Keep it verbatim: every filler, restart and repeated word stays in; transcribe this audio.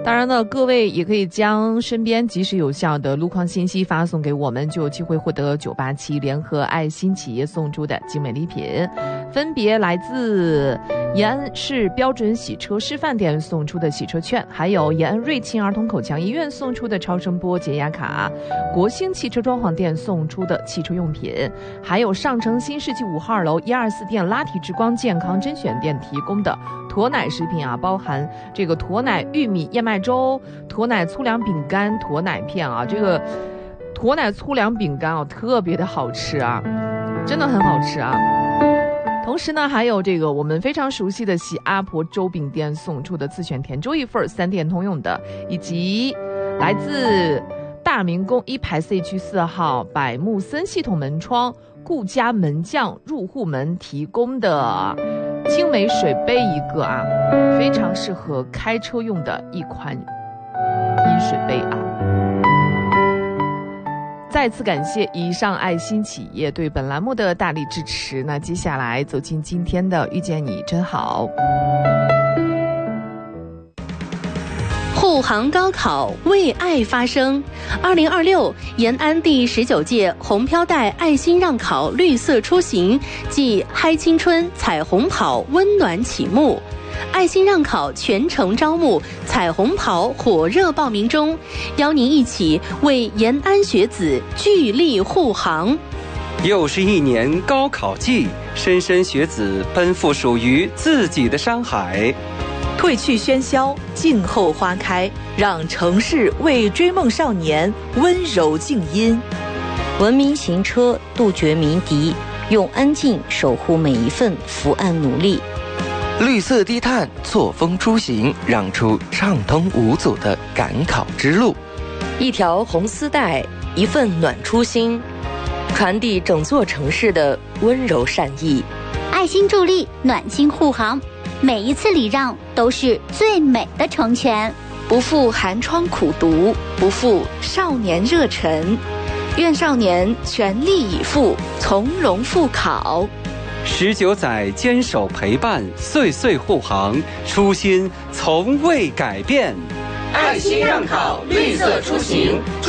当然呢，各位也可以将身边及时有效的路况信息发送给我们，就有机会获得九八七联合爱心企业送出的精美礼品，分别来自延安市标准洗车示范店送出的洗车券，还有延安瑞清儿童口腔医院送出的超声波洁牙卡，国兴汽车装潢店送出的汽车用品，还有上城新世纪五号楼一二四店拉提之光健康甄选店提供的驼奶食品啊，包含这个驼奶玉米燕麦粥、驼奶粗粮饼干、驼奶片啊，这个驼奶粗粮饼干啊特别的好吃啊，真的很好吃啊。同时呢，还有这个我们非常熟悉的喜阿婆粥饼店送出的自选甜粥一份，三店通用的，以及来自大明宫一排 C 区四号百木森系统门窗顾家门将入户门提供的精美水杯一个啊，非常适合开车用的一款饮水杯啊。再次感谢以上爱心企业对本栏目的大力支持。那接下来走进今天的遇见你真好。 护航高考，为爱发声。二零二六延安第十九届红飘带爱心让考绿色出行暨嗨青春彩虹跑温暖启幕。爱心让考全程招募，彩虹跑火热报名中，邀您一起为延安学子聚力护航。 又是一年高考季，莘莘学子奔赴属于自己的山海。 褪去喧嚣，静候花开，让城市为追梦少年温柔静音。 文明行车，杜绝鸣笛，用安静守护每一份伏案努力。 绿色低碳，错峰出行，让出畅通无阻的赶考之路。 一条红丝带，一份暖初心，传递整座城市的温柔善意。 爱心助力，暖心护航，每一次礼让都是最美的成全。 不负寒窗苦读，不负少年热忱，愿少年全力以赴，从容赴考。 十九载坚守陪伴，岁岁护航，初心从未改变。 爱心让考，绿色出行，祝